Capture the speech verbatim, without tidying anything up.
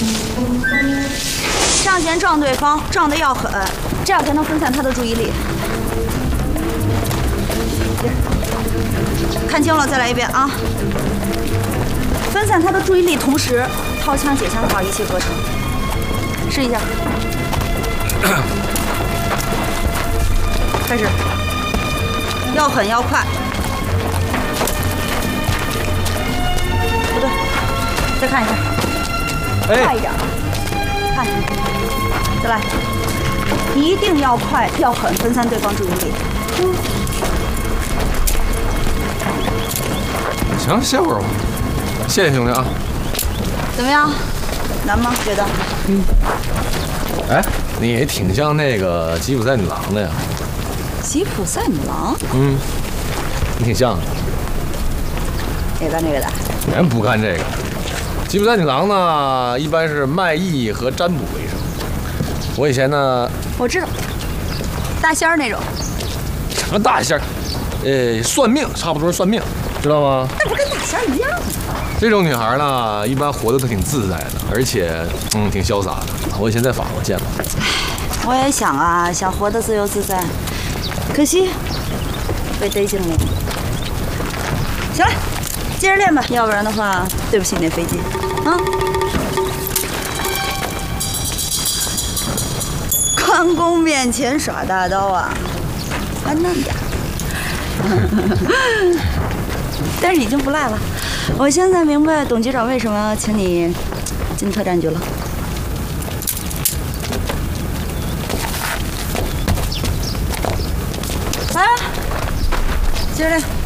上前撞对方，撞得要狠，这样才能分散他的注意力。看清了，再来一遍啊！分散他的注意力，同时掏枪解枪套一气呵成。试一下，开始，要狠要快。不对，再看一下，快一点，看，再来，一定要快要狠，分散对方注意力。嗯。 行，歇会儿吧。谢谢兄弟啊。 怎么样？难吗？觉得？ 嗯。哎，你挺像那个吉普赛女郎的呀。 吉普赛女郎？ 嗯，你挺像的。 也干这个的？ 人不干这个。吉普赛女郎呢，一般是卖艺和占卜为生。我以前呢， 我知道，大仙儿那种。 什么大仙儿？呃，算命，差不多是算命。 知道吗？ 那不跟大仙一样吗？ 这种女孩呢，一般活得都挺自在的，而且嗯挺潇洒的。我以前在法国见过。 我也想啊，想活得自由自在，可惜被逮进了。行了，接着练吧，要不然的话，对不起你那飞机啊。关公面前耍大刀啊，还嫩点。但是已经不赖了，我现在明白董局长为什么请你进特战局了。来，接着练。